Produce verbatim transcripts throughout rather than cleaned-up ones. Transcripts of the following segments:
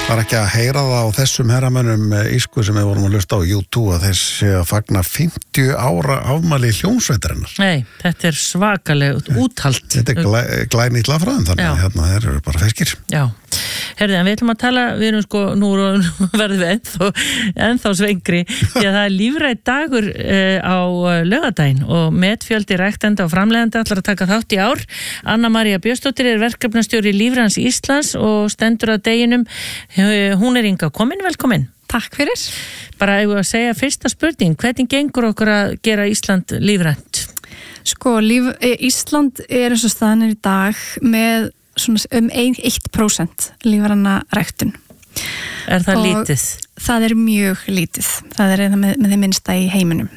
Var ekki að heyra það á þessum herramönnum ísku sem við vorum að hlusta á YouTube að þeir sé að fagna fimmtíu ára afmæli hljómsveitarinnar. Nei, þetta er svakalegt úthald. Þetta er glæ, glænýtla frá þeim, þannig að hérna þeir eru bara feskir. Já, herði, en við ætlum að tala, við erum sko, nú verðum við ennþá, ennþá svengri, því að það er lífrætt dagur uh, á laugardaginn og metfjöldi ræktenda og framleiðandi ætlar að taka þátt í ár. Anna María Björnsdóttir er verkefnastjóri Lífræns Íslands og stendur að deginum. Hún er Inga komin, velkomin. Takk fyrir. Bara ég vil að segja fyrsta spurning, hvernig gengur okkur að gera Ísland lífrænt? Sko, líf, Ísland er eins og staðan er í dag með svona um eitt prósent lífræna ræktun. Er það og lítið? Það er mjög lítið. Það er með, með því minnsta í heiminum.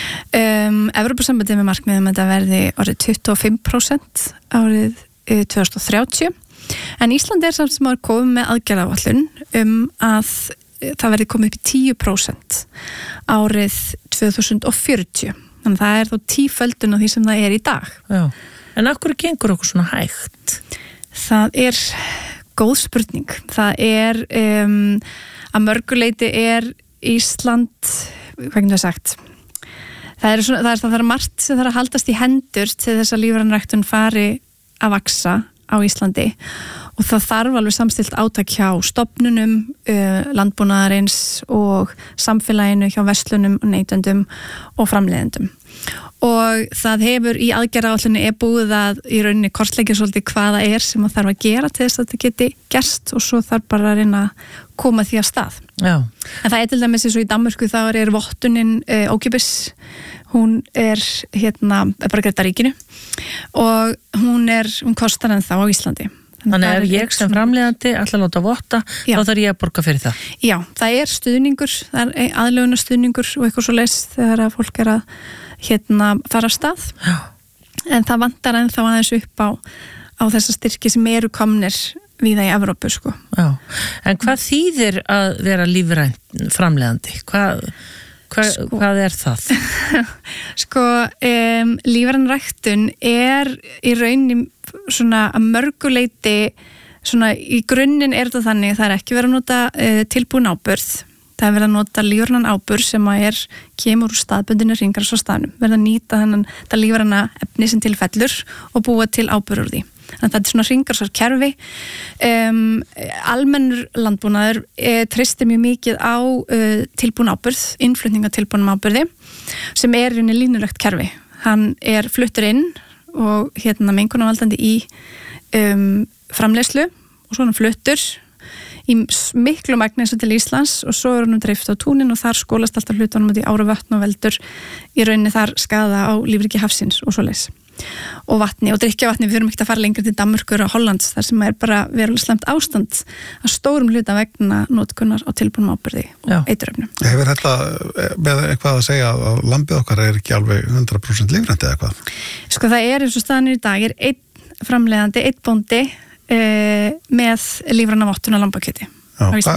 Um, Evrópusambandið með markmiðum að það verði orðið tuttugu og fimm prósent árið uh, tvö þúsund og þrjátíu. En Ísland er samt sem að koma með aðgerðaáætlun um að það verði komið upp í tíu prósent árið tvö þúsund og fjörutíu. Þannig að það er þá tíföldun af því sem það er í dag. Já. En af hverju gengur okkur svona hægt? Það er góð spurning. Það er um, að mörguleiti er Ísland, hvað getur það sagt? Það er, svona, það er það er margt sem þarf að haldast í hendur til þess að lífrænaræktun fari að vaksa á Íslandi og það þarf alveg samstillt átak hjá stofnunum, uh, landbúnaðarins og samfélaginu hjá verslunum og neytendum og framleiðendum. Og það hefur í aðgerðaáætlunni er búið að í rauninni kortleggja svolítið hvaða er sem það þarf að gera til þess að þetta geti gerst og svo þarf bara að reyna að koma því að stað. Já. En það er til dæmis eins og í Danmörku þá er vottunin uh, ókeypis. Hún er hérna bara greidda ríkinu og hún er, hún kostar ennþá á Íslandi. Þannig ef ég sem framleiðandi ætla að láta votta, já, þá þarf ég að borga fyrir það. Já, það er stuðningur, það er aðlögunar stuðningur og eitthvað svo leys þegar að fólk er að hérna fara af stað. Já. En það vantar ennþá aðeins upp á, á þessa styrki sem eru komnir víða í Evrópu, sko. Já, en hvað þýðir að vera lífrænt framleiðandi? Hvað... Hva, sko, hvað er það? Sko, um, lífrænaræktun er í rauninni svona að mörguleiti, svona í grunninn er þetta þannig, það er ekki verið að nota uh, tilbúin áburð, það er verið að nota lífrænan áburð sem að er, kemur úr staðbundinu hringar svo staðnum, verið að nýta þennan það lífræna efni sem til fellur og búa til áburð úr því. Þannig að þetta er svona hringarsar kerfi. Um, almennur landbúnaður e, treystir mjög mikið á uh, tilbúin áburð, innflutninga tilbúinum áburði sem er í línulegt kerfi. Hann er fluttur inn og hérna mengunarvaldandi í um, framleiðslu og svona fluttur í miklu magni eins og til Íslands og svo er hann dreift á túnin og þar skólast alltaf hlutunum út í ára vötn og veldur í rauninni þar skaða á lífríki hafsins og svoleiðis. Og vatni og drykkjavatni, við þurfum ekki að fara lengur til Danmörkur og Hollands þar sem er bara verulega slæmt ástand að stórum hluta vegna notkunar á tilbúnum áburði og eiturefnum. Hefur þetta með eitthvað að segja að lambið okkar er ekki alveg hundrað prósent lífrænt eða eitthvað? Sko það er eins og staðan í dag er einn framleiðandi, einn bóndi e, með lífræna vottun á lambakjöti. Já, hva,